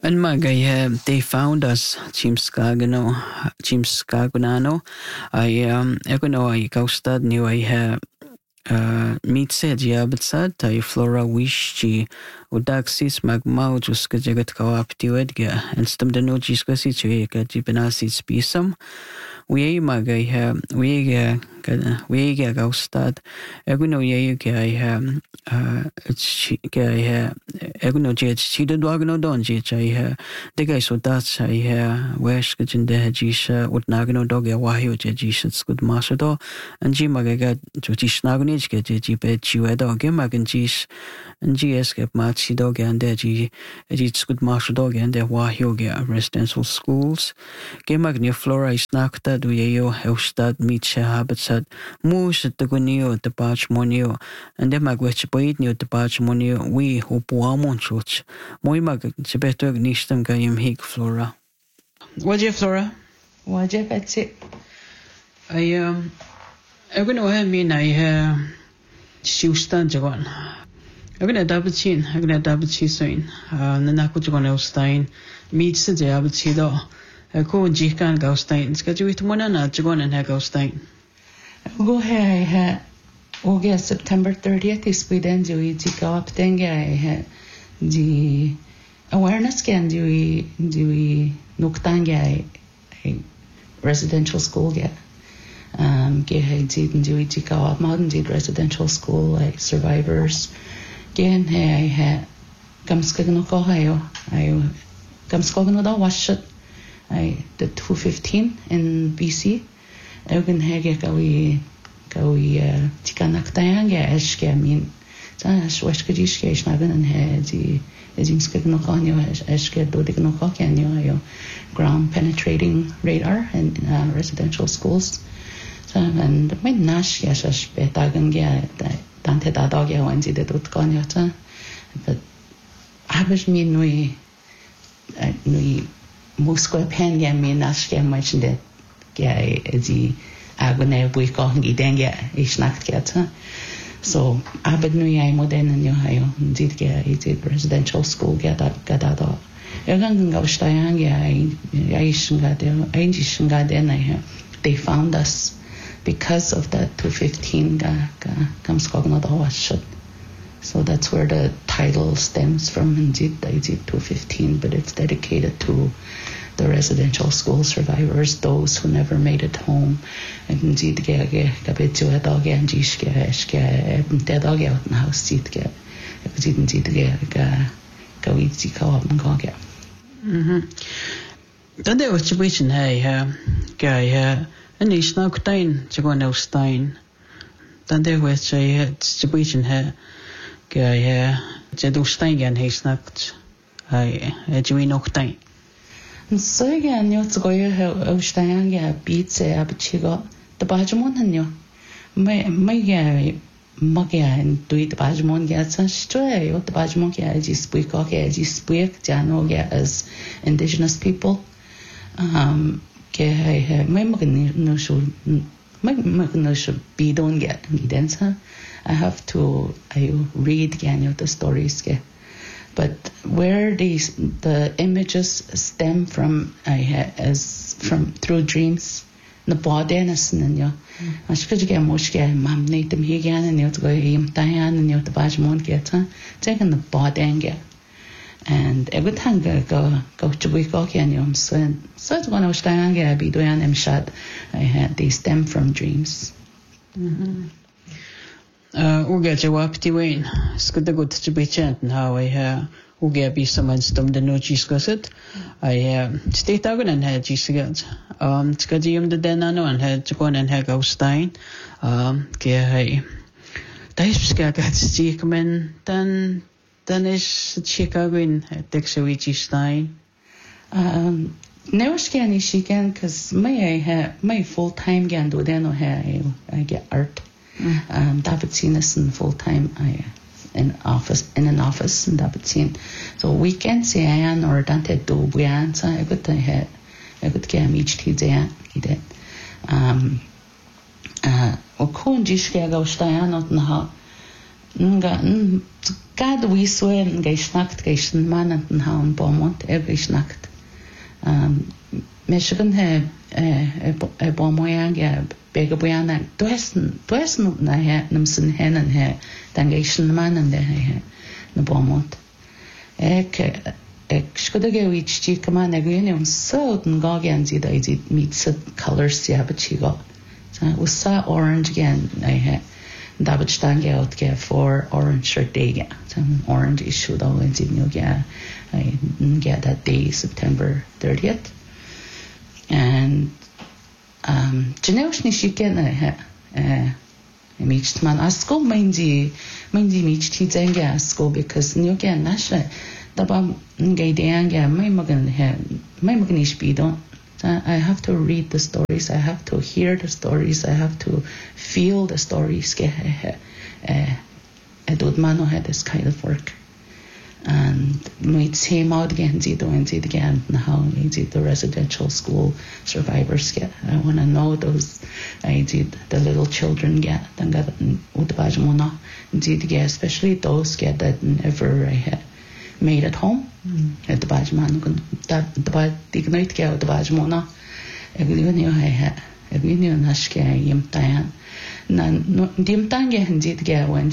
And magay they found us James Gagunano. I know I gaustad new I meet said yabatsad tai flora wishchi udaxis magmau juska jagat kawapti wedga and stum the no jiskasi cheka jibenasi spisam we magay we gaustad eguno ye eguno jet chida dwagno don jet the guy so that's wesh gajinde jisha utnagno dog ya wahyo jisha good masado and jimaga jishnagni ji be chiwedo ge maganjis and gs get machi dog and ji good masado and the wahyo ge residential schools ge magni flora is nakta do yo hostad meet habitat mus the gunio the patchmonio and the magwech boyd new the patchmonio we hope wamon church moi mag better nistam gayim hig flora what je flora what je betsy I'm gonna have me I Houston jagon. I'm gonna double chin soon. Nanako jagon Stein meets the double chido. I call Jikan Gaustein. It's got you with one and jagon and Hagaustein. Go ahead, August September 30th is we then do it go up then the awareness can do we Nuktanga residential school get. Ge did do it go up modern did residential school like survivors. Gen Gamskagano Ohio. I Gamskagano da wash it. I the 215 in BC. Eugen Hege Gawi Tikanakdanga Eshke mean Weshkadishke Schnagan and Hedi Edinskaganokanyo Eshke Dodiganokanyo ground penetrating radar in residential schools. And my Nash Yashash Betagan Dante Dadogia Wenzi de Dutconyota, but Abish me nui Musco pen gam me Nash gam much that gay the Agone Buikongi Denga Ishnak Gata. So Abed nui I modern and Yohio did get it residential school get out. Young Gaustayanga I they found us. Because of that 215 so that's where the title stems from. Indeed 215, but it's dedicated to the residential school survivors, those who never made it home. And indeed Then was situation guy and he's now Stein to go now Stein. Then there was a situation here. Guy Jedu Stein and he's not a Jimmy Noctain. So again, you to go Stein beats a Abichigo, the Bajamon and you. My Magia and do it Bajamon gets a stray, what the Bajamon gets is speak, Jano as indigenous people. Be don't get me dancer. I have to read the stories. But where the images stem from from through dreams. The body and a I should get much mam need them here again and you to go him Diane and you the Bajamon get taking the body and get. And every time go to Wiko Canyon, so it's one of the be doing them shot. They stem from dreams. Uga jawabti wain. Skudda good to be chanting how I uga be someone stum the no jiscoset. I stay tagon and had jisgat. Skadium the denano and had to go and have Gaustein. Ke Daiska got stickman then is Chicago in Texawichi Stein. Never scan she can because my full time can do then I get art. David Sinas in full time in an office and David Sin. So weekends I or Dante do Buyan so I could get each tea there he did. O Kun Jishka go Stein not nga gad we swen geisnacht geisen mannen haun Beaumont geisnacht Michigan he Beaumont ja bege boyana duessen na he nimsen hennen he dan geisen mannen de he na Beaumont ek skulle ge wich chi kama na gene so den gagen sie da it meets colors ja bechigo usa orange again na he David stange out for orange shirt day some orange issue though in Sydney I get that day September 30th and generation chicken I meet man at school mindy meet tea at school because new again nasha daba ngay deanga may magan ispido I have to read the stories, I have to hear the stories, I have to feel the stories. Edudmano had this kind of work. And we came out again, again, how the residential school survivors get. I want to know those, I did the little children get, especially those get that never made at home. At the Bajman, that the Badignite Gao, the Bajmona, Eglunio, every new Nashka, Yimtan. Nan Dimtanga and did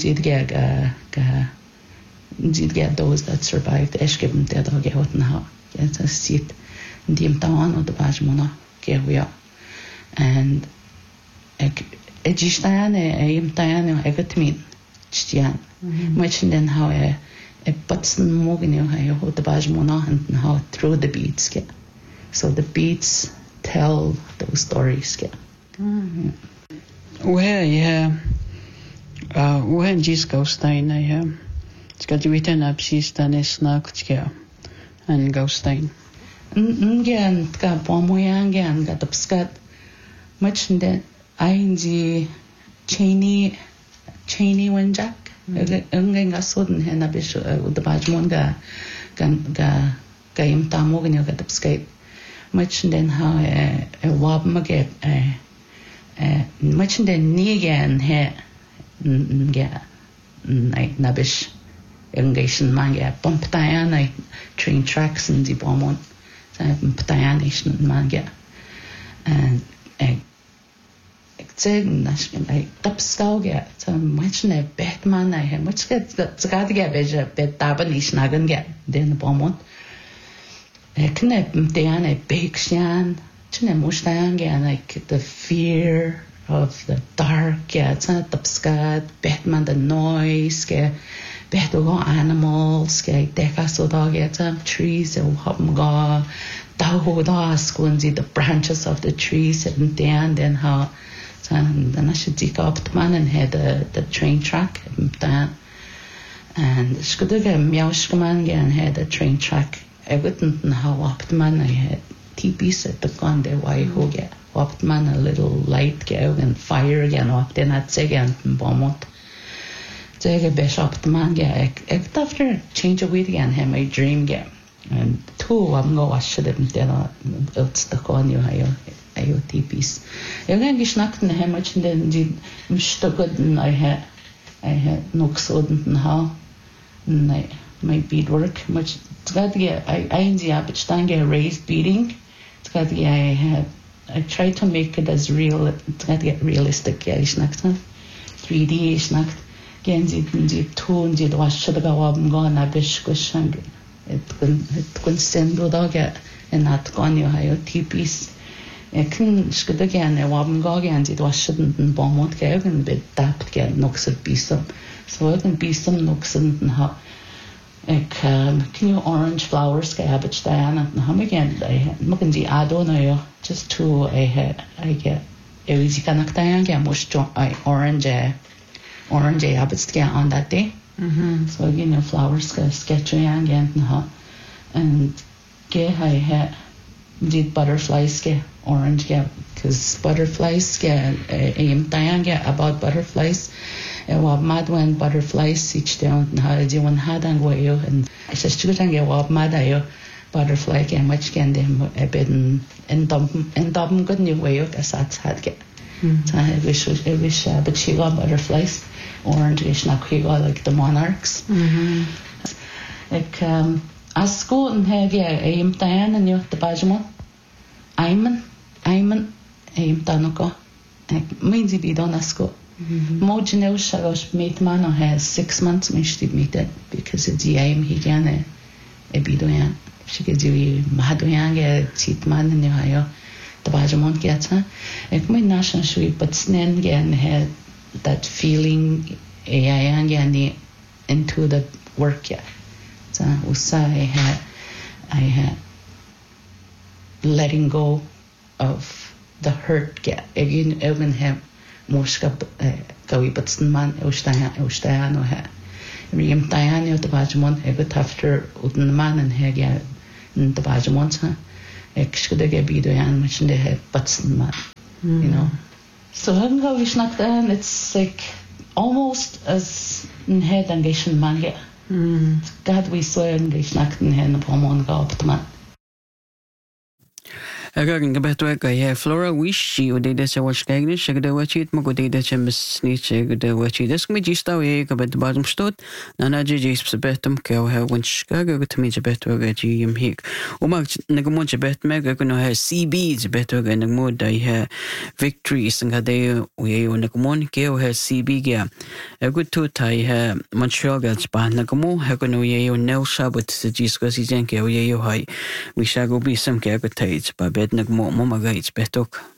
get those that survived Eshkib dead or get out now. Get a seat Dimtan or the Bajmona, Gewia. And Ejistan, Yimtan, Egatmin, Chian. Much then how but moving how the Bajmona and how through the beats get. So the beats tell those stories get. When Jesus goes down, it's got to return up Sistan is knocked and goes down. Again, got Bomoyang and got upscat much that I Cheney when Jack. Nga soden hena bish the Bajmon ga im tamo gni ga tapskate much then how wab maget much then ni again he na bish engagement manga pomptayan train tracks in the Beaumont pomptayan nation manga and I tapskauge so much ne Batman I have much get beja bet tabanish nagan get then Beaumont knep deane big shan chne mushtan like the fear of the dark it's not tapskat Batman the noise get beto animals get deka so dog trees hop ga da school the branches of the trees and then how and I should dig up the man and had the train track and Skuduga Miaushkaman and had a train track. I wouldn't know how up the man I had TPs at the gun there why who get up the man a little light go and fire again up then I'd say again in Beaumont. Zeg a besh up the man get after change of weight again him a dream get and two of them go wash them then it's the con you IoTPs. Jag har geschnackt in hemma den die stocken I had no soden how my beadwork much got I in the abstange raised beading got I tried to make it as real got get realistic geschnackt 3D geschnackt gehen sie die tun die was should go up gone a bish question it kun send do dog and not gone you IoTPs can should again a wab go again it was shouldn't Beaumont go and bit tapped get knocks at be some so it can be some knocks and how can you orange flowers get habit Diana and how again I looking the I don't know just to I get a easy connect get much orange habits get on that day so again flowers sketch again and get I had did butterflies get orange get because butterflies get get about butterflies wab mad when butterflies each down how do one had and way and I just to get wab mad butterfly get much can them a bit and dumb good new way as that had get I wish but she got butterflies, orange is not like the monarchs. Like as school and have aim Diane and you the Bajamon. Ayman aim Danuko. Means be done as school. Mojino Shagos mate man has 6 months misty meet it because it's the aim he can a bidoyan. She gets you Mahadoyan cheat man in Ohio. The Bajamon gets her. It may national sweet, but Snen again had that feeling into the work. Yeah. So I had letting go of the hurt. Yeah. Again, even have Moshka Gawi Batsman, Ostayan, or her. Riam Diana, the Bajamon, a bit after Utenman and Hagia in the Bajamon. Should I get Bidoyan, which they had Batsman, you know. So I'm going to it's like almost as in head and Gation manga. God, we swear and Gishnak in head of Homon Goptman. Again, Gabetua, Flora, wish you did this. I watch Gagnish, I could watch it, Mogo did snitch, I could watch it. This me stow about the bottom stot, Nana J's betum, cow have when Chicago to me a better Gim Hick. Umak Nagamoncha bet mega gonna have CBs better than the mood I have victories and Gadeo, we Nagamon, Gale has CB gam. A good two tie have Montreal gets by Nagamo, Hagono Yeo, Nel Shabbat, the Giscos, Jenke, Yeo High. We shall go be some cagotates, but nagmo mama gates betok